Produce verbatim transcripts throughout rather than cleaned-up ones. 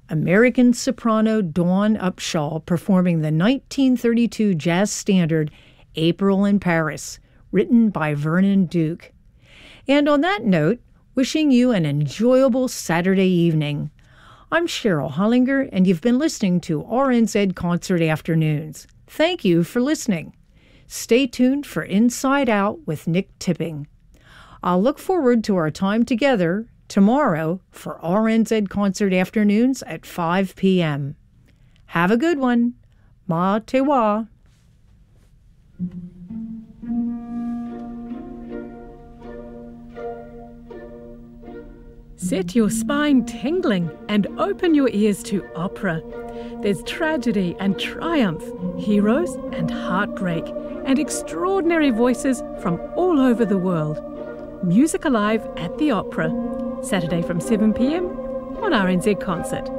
American soprano Dawn Upshaw performing the nineteen thirty-two jazz standard April in Paris, written by Vernon Duke. And on that note, wishing you an enjoyable Saturday evening. I'm Cheryl Hollinger, and you've been listening to R N Z Concert Afternoons. Thank you for listening. Stay tuned for Inside Out with Nick Tipping. I'll look forward to our time together tomorrow for R N Z Concert Afternoons at five p.m. Have a good one. Ma te wa. Set your spine tingling and open your ears to opera. There's tragedy and triumph, heroes and heartbreak, and extraordinary voices from all over the world. Music Alive at the Opera, Saturday from seven p.m. on R N Z Concert.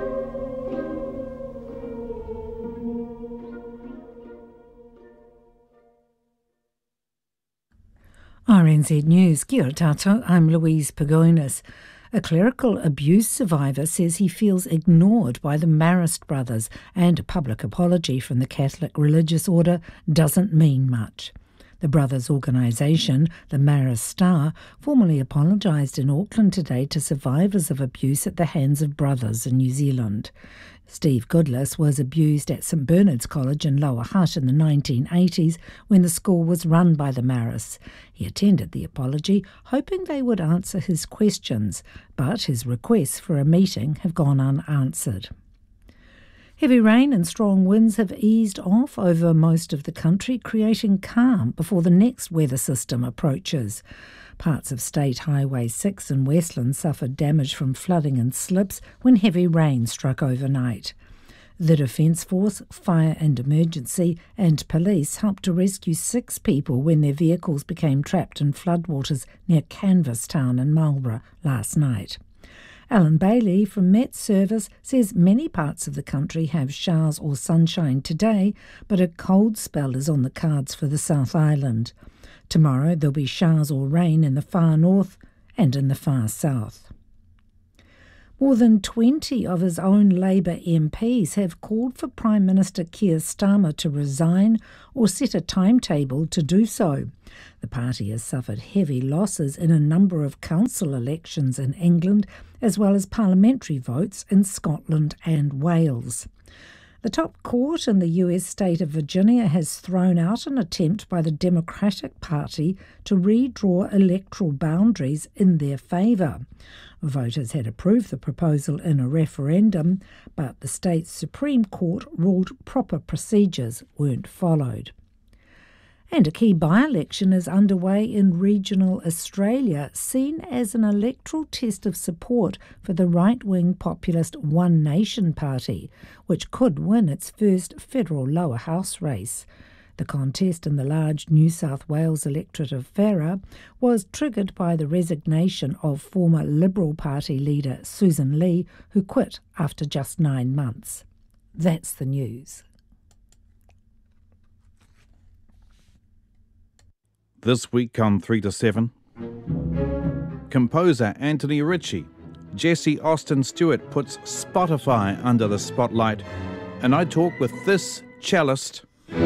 R N Z News. Kia ora tātou, I'm Louise Pagonis. A clerical abuse survivor says he feels ignored by the Marist brothers, and a public apology from the Catholic religious order doesn't mean much. The brothers' organisation, the Marist Star, formally apologised in Auckland today to survivors of abuse at the hands of brothers in New Zealand. Steve Goodless was abused at St Bernard's College in Lower Hutt in the nineteen eighties when the school was run by the Marists. He attended the apology, hoping they would answer his questions, but his requests for a meeting have gone unanswered. Heavy rain and strong winds have eased off over most of the country, creating calm before the next weather system approaches. Parts of State Highway six in Westland suffered damage from flooding and slips when heavy rain struck overnight. The Defence Force, Fire and Emergency and Police helped to rescue six people when their vehicles became trapped in floodwaters near Canvastown in Marlborough last night. Alan Bailey from Met Service says many parts of the country have showers or sunshine today, but a cold spell is on the cards for the South Island. Tomorrow there'll be showers or rain in the far north and in the far south. More than twenty of his own Labour M Ps have called for Prime Minister Keir Starmer to resign or set a timetable to do so. The party has suffered heavy losses in a number of council elections in England, as well as parliamentary votes in Scotland and Wales. The top court in the U S state of Virginia has thrown out an attempt by the Democratic Party to redraw electoral boundaries in their favour. Voters had approved the proposal in a referendum, but the state's Supreme Court ruled proper procedures weren't followed. And a key by-election is underway in regional Australia, seen as an electoral test of support for the right-wing populist One Nation Party, which could win its first federal lower house race. The contest in the large New South Wales electorate of Farrer was triggered by the resignation of former Liberal Party leader Susan Lee, who quit after just nine months. That's the news. This week on three to seven, composer Anthony Ritchie, Jesse Austin Stewart puts Spotify under the spotlight, and I talk with this cellist.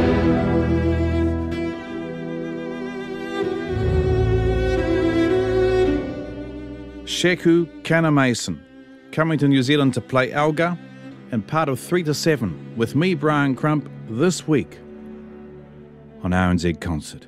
Sheku Kanamason, coming to New Zealand to play Alga, and part of three to seven with me, Brian Crump, this week on R N Z Concert.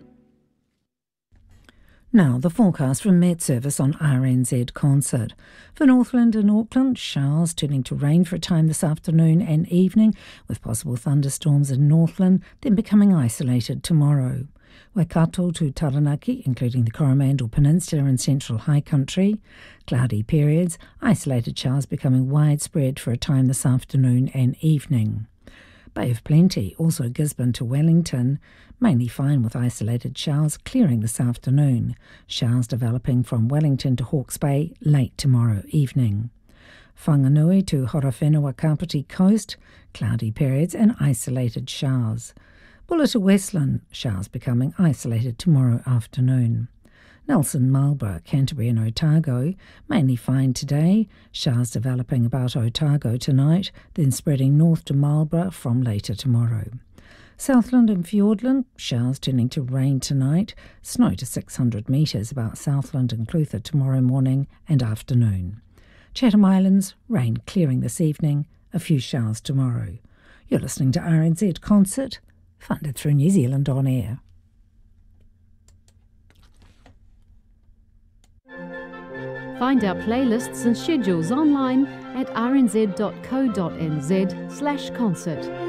Now, the forecast from Met Service on R N Z Concert. For Northland and Auckland, showers turning to rain for a time this afternoon and evening, with possible thunderstorms in Northland, then becoming isolated tomorrow. Waikato to Taranaki, including the Coromandel Peninsula and Central High Country. Cloudy periods, isolated showers becoming widespread for a time this afternoon and evening. Bay of Plenty, also Gisborne to Wellington, mainly fine with isolated showers clearing this afternoon. Showers developing from Wellington to Hawke's Bay late tomorrow evening. Whanganui to Horowhenua Kapiti Coast, cloudy periods and isolated showers. Bulla to Westland, showers becoming isolated tomorrow afternoon. Nelson, Marlborough, Canterbury and Otago, mainly fine today. Showers developing about Otago tonight, then spreading north to Marlborough from later tomorrow. Southland and Fiordland, showers turning to rain tonight. Snow to six hundred metres about Southland and Clutha tomorrow morning and afternoon. Chatham Islands, rain clearing this evening, a few showers tomorrow. You're listening to R N Z Concert, funded through New Zealand On Air. Find our playlists and schedules online at r n z dot co dot n z slash concert.